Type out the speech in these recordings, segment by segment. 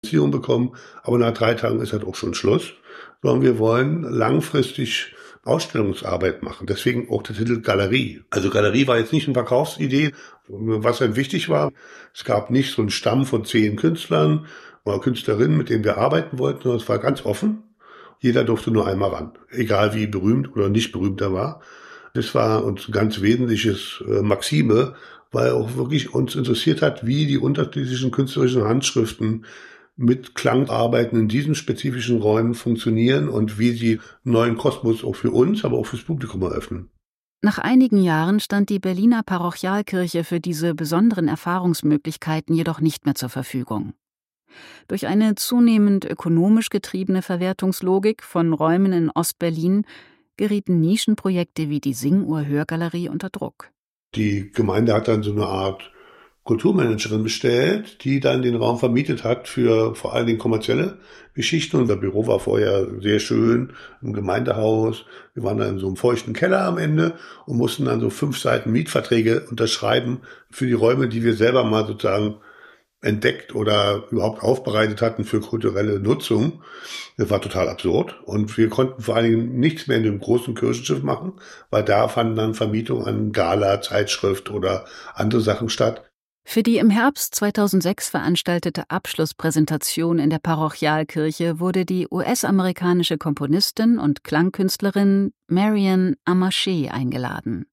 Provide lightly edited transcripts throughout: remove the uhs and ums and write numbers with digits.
Finanzierung bekommen, aber nach 3 Tagen ist halt auch schon Schluss, sondern wir wollen langfristig Ausstellungsarbeit machen. Deswegen auch der Titel Galerie. Also Galerie war jetzt nicht eine Verkaufsidee, was halt wichtig war. Es gab nicht so einen Stamm von 10 Künstlern oder Künstlerinnen, mit denen wir arbeiten wollten, sondern es war ganz offen. Jeder durfte nur einmal ran, egal wie berühmt oder nicht berühmt er war. Das war uns ein ganz wesentliches Maxime, weil auch wirklich uns interessiert hat, wie die unterschiedlichen künstlerischen Handschriften mit Klangarbeiten in diesen spezifischen Räumen funktionieren und wie sie einen neuen Kosmos auch für uns, aber auch fürs Publikum eröffnen. Nach einigen Jahren stand die Berliner Parochialkirche für diese besonderen Erfahrungsmöglichkeiten jedoch nicht mehr zur Verfügung. Durch eine zunehmend ökonomisch getriebene Verwertungslogik von Räumen in Ostberlin gerieten Nischenprojekte wie die Singuhr-Hörgalerie unter Druck. Die Gemeinde hat dann so eine Art Kulturmanagerin bestellt, die dann den Raum vermietet hat für vor allen Dingen kommerzielle Geschichten. Unser Büro war vorher sehr schön im Gemeindehaus. Wir waren dann in so einem feuchten Keller am Ende und mussten dann so 5 Seiten Mietverträge unterschreiben für die Räume, die wir selber mal sozusagen entdeckt oder überhaupt aufbereitet hatten für kulturelle Nutzung. Das war total absurd. Und wir konnten vor allen Dingen nichts mehr in dem großen Kirchenschiff machen, weil da fanden dann Vermietungen an Gala, Zeitschrift oder andere Sachen statt. Für die im Herbst 2006 veranstaltete Abschlusspräsentation in der Parochialkirche wurde die US-amerikanische Komponistin und Klangkünstlerin Marian Amarché eingeladen.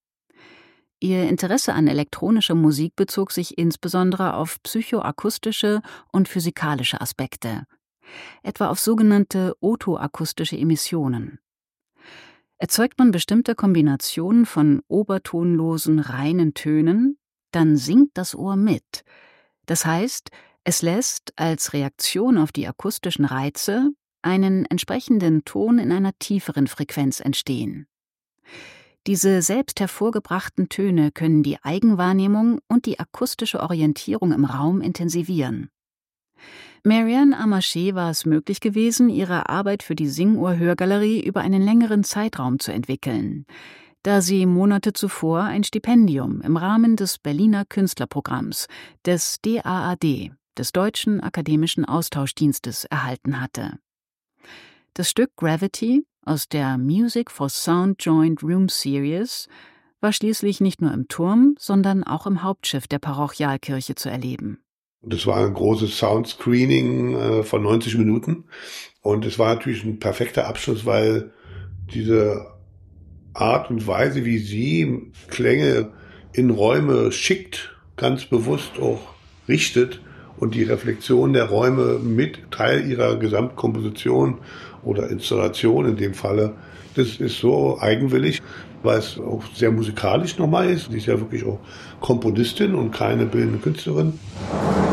Ihr Interesse an elektronischer Musik bezog sich insbesondere auf psychoakustische und physikalische Aspekte, etwa auf sogenannte otoakustische Emissionen. Erzeugt man bestimmte Kombinationen von obertonlosen, reinen Tönen, dann singt das Ohr mit. Das heißt, es lässt als Reaktion auf die akustischen Reize einen entsprechenden Ton in einer tieferen Frequenz entstehen. Diese selbst hervorgebrachten Töne können die Eigenwahrnehmung und die akustische Orientierung im Raum intensivieren. Marian Amarché war es möglich gewesen, ihre Arbeit für die Singuhr-Hörgalerie über einen längeren Zeitraum zu entwickeln, da sie Monate zuvor ein Stipendium im Rahmen des Berliner Künstlerprogramms, des DAAD, des Deutschen Akademischen Austauschdienstes, erhalten hatte. Das Stück Gravity aus der Music for Sound Joint Room Series war schließlich nicht nur im Turm, sondern auch im Hauptschiff der Parochialkirche zu erleben. Das war ein großes Soundscreening von 90 Minuten und es war natürlich ein perfekter Abschluss, weil diese Art und Weise, wie sie Klänge in Räume schickt, ganz bewusst auch richtet und die Reflexion der Räume mit Teil ihrer Gesamtkomposition oder Installation in dem Falle, das ist so eigenwillig, weil es auch sehr musikalisch nochmal ist. Sie ist ja wirklich auch Komponistin und keine bildende Künstlerin.